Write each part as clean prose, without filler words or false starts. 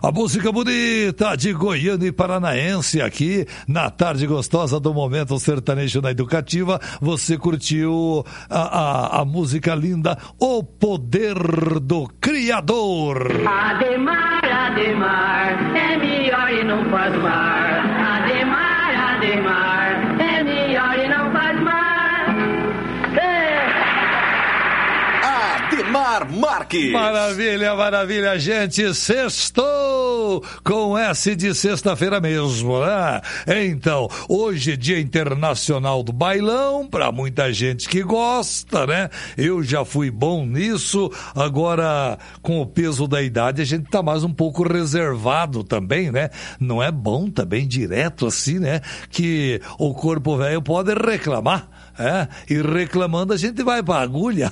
A música bonita de Goiânia e Paranaense aqui na tarde gostosa do Momento Sertanejo na Educativa. Você curtiu a música linda O Poder do Criador. Ademar, Ademar, é melhor e não faz mar. Ademar, Ademar, é melhor e não faz mar. Ademar Marques. Maravilha, maravilha, gente. Sextou com S de sexta-feira mesmo, né? Então, hoje, Dia Internacional do Bailão, pra muita gente que gosta, né? Eu já fui bom nisso, agora, com o peso da idade, a gente tá mais um pouco reservado também, né? Não é bom também, direto assim, né? Que o corpo velho pode reclamar. E reclamando a gente vai pra agulha.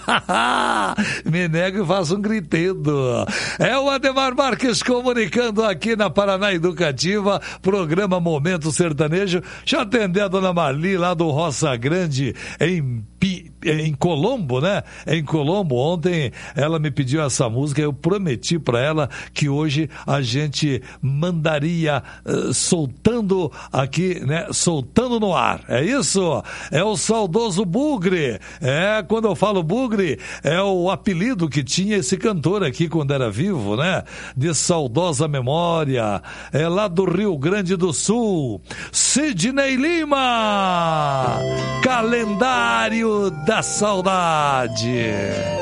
Me nego e faço um gritando. É o Ademar Marques comunicando aqui na Paraná Educativa, programa Momento Sertanejo. Já atendeu a dona Marli lá do Roça Grande em Colombo, né? Em Colombo, ontem ela me pediu essa música, eu prometi pra ela que hoje a gente mandaria soltando aqui, né? Soltando no ar, é isso? É o saudoso Bugre, quando eu falo Bugre, é o apelido que tinha esse cantor aqui quando era vivo, né? De saudosa memória, é lá do Rio Grande do Sul, Sidney Lima, Calendário da Saudade.